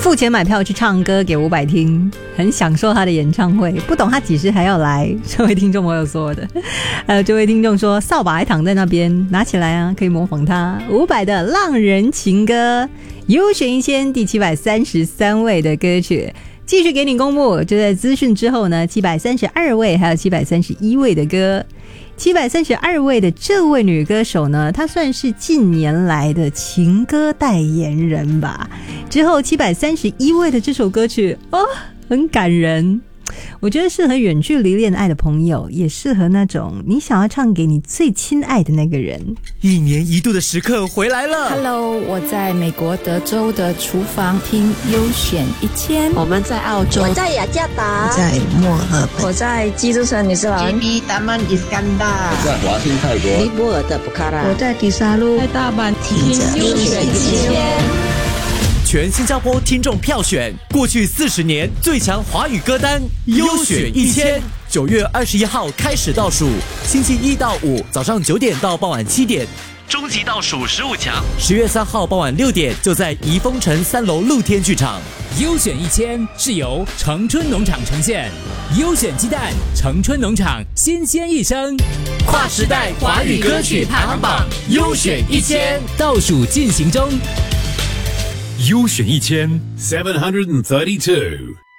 付钱买票去唱歌给伍佰听，很享受他的演唱会，不懂他几时还要来。这位听众朋友说的。这位听众说扫把还躺在那边，拿起来啊，可以模仿他。伍佰的《浪人情歌》，优选1000第733位的歌曲。继续给你公布，就在资讯之后呢，732位还有731位的歌。732位的这位女歌手呢，她算是近年来的情歌代言人吧。之后731位的这首歌曲很感人，我觉得适合远距离恋爱的朋友，也适合那种你想要唱给你最亲爱的那个人。 1年1度的时刻回来了。 Hello， 我在美国德州的厨房听优选1000。 我们在澳洲， 我在雅加达， 我在墨尔本， 我在基督城女士兰 ，GB Taman Iskandar， 我在华欣泰国， 尼泊尔的布卡拉， 我在迪沙路， 在大阪听着优选1000。 全新加坡听众票选过去40年最强华语歌单，优选1000。9月21号开始倒数，星期1到5早上9点到傍晚7点，终极倒数15强。10月3号傍晚6点就在怡丰城3楼露天剧场。 优选1000是由城春农场呈现，优选鸡蛋，城春农场新鲜一生， 跨时代华语歌曲排行榜，优选1000 倒数进行中。 优选1000 732